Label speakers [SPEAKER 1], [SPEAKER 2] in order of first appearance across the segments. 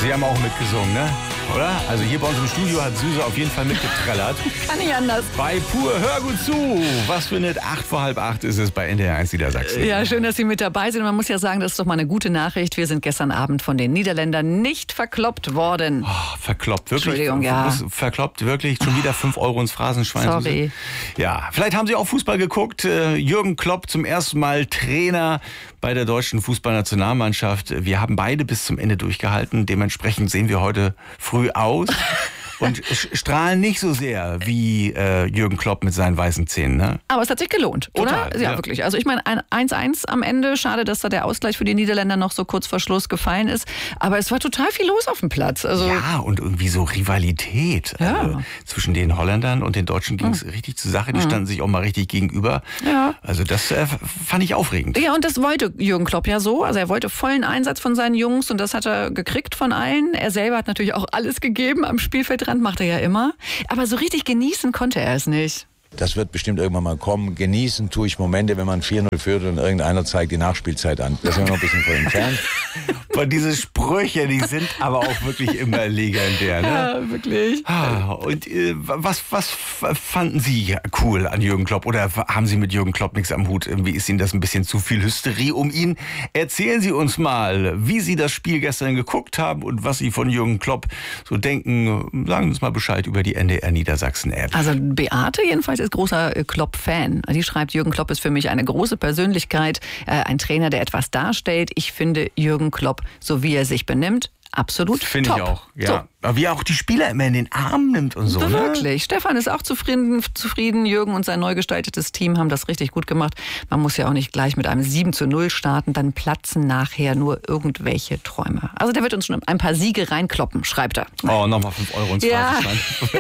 [SPEAKER 1] Sie haben auch mitgesungen, ne? Oder? Also hier bei uns im Studio hat Suse auf jeden Fall mitgetrellert.
[SPEAKER 2] Kann nicht anders.
[SPEAKER 1] Bei Pur, hör gut zu. Was für eine 8:45 ist es bei NDR 1 Niedersachsen.
[SPEAKER 2] Ja, schön, dass Sie mit dabei sind. Man muss ja sagen, das ist doch mal eine gute Nachricht. Wir sind gestern Abend von den Niederländern nicht verkloppt worden.
[SPEAKER 1] Oh, verkloppt, wirklich.
[SPEAKER 2] Entschuldigung, ja.
[SPEAKER 1] Verkloppt, wirklich. Schon wieder 5 Euro ins Phrasenschwein.
[SPEAKER 2] Sorry.
[SPEAKER 1] Ja, vielleicht haben Sie auch Fußball geguckt. Jürgen Klopp zum ersten Mal Trainer bei der deutschen Fußballnationalmannschaft. Wir haben beide bis zum Ende durchgehalten. Dementsprechend sehen wir heute früh aus. Und strahlen nicht so sehr wie Jürgen Klopp mit seinen weißen Zähnen. Ne?
[SPEAKER 2] Aber es hat sich gelohnt,
[SPEAKER 1] Total,
[SPEAKER 2] oder? Ja, wirklich. Also ich meine, ein 1:1 am Ende. Schade, dass da der Ausgleich für die Niederländer noch so kurz vor Schluss gefallen ist. Aber es war total viel los auf dem Platz. Also
[SPEAKER 1] Ja, und irgendwie so Rivalität.
[SPEAKER 2] Ja.
[SPEAKER 1] Also zwischen den Holländern und den Deutschen ging es richtig zur Sache. Die standen sich auch mal richtig gegenüber.
[SPEAKER 2] Ja.
[SPEAKER 1] Also das fand ich aufregend.
[SPEAKER 2] Ja, und das wollte Jürgen Klopp ja so. Also er wollte vollen Einsatz von seinen Jungs und das hat er gekriegt von allen. Er selber hat natürlich auch alles gegeben am Spielfeldrand, macht er ja immer. Aber so richtig genießen konnte er es nicht.
[SPEAKER 3] Das wird bestimmt irgendwann mal kommen. Genießen tue ich Momente, wenn man 4-0 führt und irgendeiner zeigt die Nachspielzeit an. Da sind wir noch ein bisschen von entfernt.
[SPEAKER 1] Und diese Sprüche, die sind aber auch wirklich immer legendär. Ne?
[SPEAKER 2] Ja, wirklich.
[SPEAKER 1] Und was fanden Sie cool an Jürgen Klopp? Oder haben Sie mit Jürgen Klopp nichts am Hut? Irgendwie ist Ihnen das ein bisschen zu viel Hysterie um ihn? Erzählen Sie uns mal, wie Sie das Spiel gestern geguckt haben und was Sie von Jürgen Klopp so denken. Sagen Sie uns mal Bescheid über die NDR Niedersachsen-App.
[SPEAKER 2] Also Beate jedenfalls ist großer Klopp-Fan. Die schreibt, Jürgen Klopp ist für mich eine große Persönlichkeit, ein Trainer, der etwas darstellt. Ich finde Jürgen Klopp, so wie er sich benimmt, absolut
[SPEAKER 1] Finde
[SPEAKER 2] top.
[SPEAKER 1] ich auch, ja.
[SPEAKER 2] So.
[SPEAKER 1] Aber wie er auch die Spieler immer in den Arm nimmt und so. Ne?
[SPEAKER 2] Wirklich. Stefan ist auch zufrieden. Jürgen und sein neu gestaltetes Team haben das richtig gut gemacht. Man muss ja auch nicht gleich mit einem 7:0 starten, dann platzen nachher nur irgendwelche Träume. Also der wird uns schon ein paar Siege reinkloppen, schreibt er.
[SPEAKER 1] Oh, nochmal 5 Euro ins
[SPEAKER 2] Ja.
[SPEAKER 1] Phrasenschwein.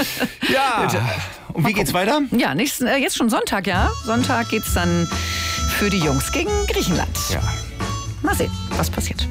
[SPEAKER 1] Ja. Und wie geht's weiter?
[SPEAKER 2] Ja, jetzt schon Sonntag, ja. Sonntag geht's dann für die Jungs gegen Griechenland.
[SPEAKER 1] Ja.
[SPEAKER 2] Mal sehen, was passiert.